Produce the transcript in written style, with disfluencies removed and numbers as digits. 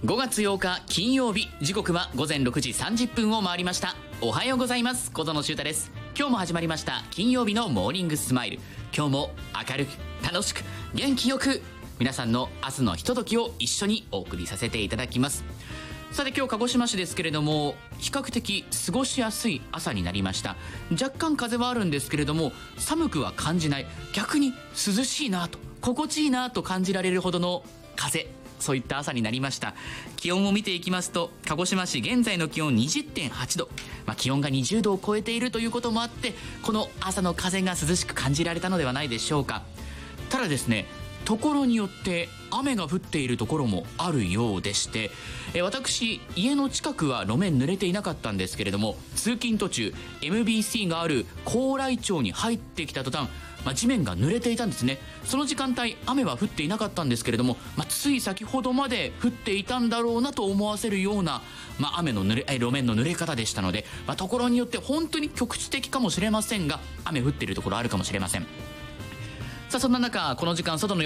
5月8日金曜日、時刻は午前6時30分を回りました。おはようございます。小園修太です。今日も始まりました金曜日のモーニングスマイル。今日も明るく楽しく元気よく皆さんの明日のひとときを一緒にお送りさせていただきます。さて今日鹿児島市ですけれども、比較的過ごしやすい朝になりました。若干風はあるんですけれども寒くは感じない、逆に涼しいなと心地いいなと感じられるほどの風、そういった朝になりました。気温を見ていきますと、鹿児島市現在の気温 20.8 度、気温が20度を超えているということもあって、この朝の風が涼しく感じられたのではないでしょうか。ただですね、ところによって雨が降っているところもあるようでして、私家の近くは路面濡れていなかったんですけれども、通勤途中 MBC がある高麗町に入ってきた途端、地面が濡れていたんですね。その時間帯雨は降っていなかったんですけれども、つい先ほどまで降っていたんだろうなと思わせるような、路面の濡れ方でしたので、ところによって本当に局地的かもしれませんが、雨降っているところあるかもしれません。さあそんな中、この時間外の